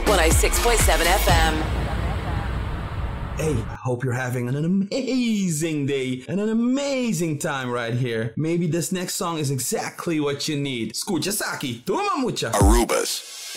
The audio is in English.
106.7 FM. Hey, I hope you're having an amazing day and an amazing time right here. Maybe this next song is exactly what you need. Escucha Saki, toma mucha. Aruba's